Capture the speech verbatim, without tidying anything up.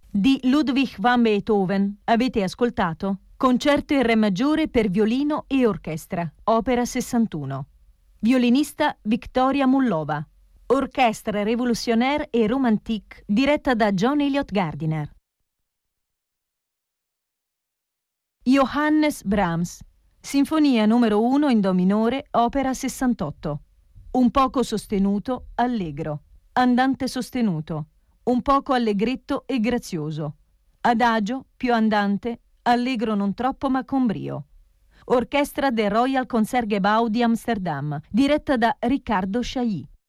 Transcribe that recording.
Di Ludwig van Beethoven avete ascoltato Concerto in Re maggiore per violino e orchestra, opera sessantuno. Violinista Victoria Mullova. Orchestra Révolutionnaire et Romantique diretta da John Elliott Gardiner. Johannes Brahms. Sinfonia numero uno in do minore, opera sessantotto. Un poco sostenuto, allegro. Andante sostenuto. Un poco allegretto e grazioso. Adagio, più andante, allegro non troppo ma con brio. Orchestra del Royal Concertgebouw di Amsterdam, diretta da Riccardo Chailly.